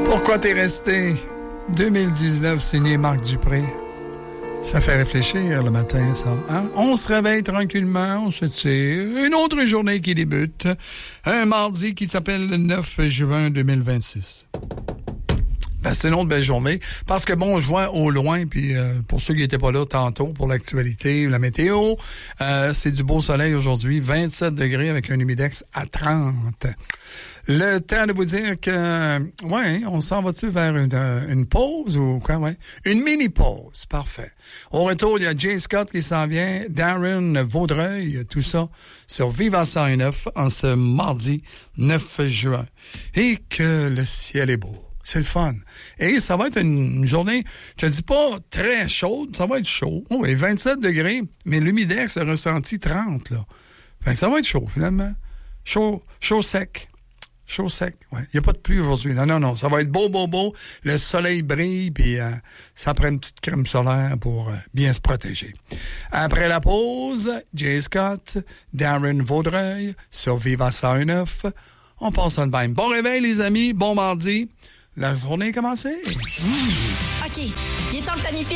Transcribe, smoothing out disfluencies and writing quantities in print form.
Pourquoi t'es resté? 2019, signé Marc Dupré. Ça fait réfléchir le matin, ça. Hein? On se réveille tranquillement, on se tire. Une autre journée qui débute. Un mardi qui s'appelle le 9 juin 2026. Ben, c'est une autre belle journée. Parce que, bon, je vois au loin, puis pour ceux qui n'étaient pas là tantôt, pour l'actualité, la météo, c'est du beau soleil aujourd'hui. 27 degrés avec un humidex à 30. Le temps de vous dire que, ouais, on s'en va-tu vers une pause ou quoi, ouais? Une mini-pause, parfait. Au retour, il y a Jay Scott qui s'en vient, Darren Vaudreuil, tout ça, sur Viva 109 en ce mardi 9 juin. Et que le ciel est beau. C'est le fun. Et ça va être une journée, je te dis pas très chaude, ça va être chaud. Oui, 27 degrés, mais l'humidex a ressenti 30, là. Fait que ça va être chaud, finalement. Chaud sec. Chaud sec, ouais. Il n'y a pas de pluie aujourd'hui. Non. Ça va être beau. Le soleil brille, puis ça prend une petite crème solaire pour bien se protéger. Après la pause, Jay Scott, Darren Vaudreuil, sur Viva 109. On passe en même. Bon réveil, les amis. Bon mardi. La journée est commencée. OK. Il est temps de planifier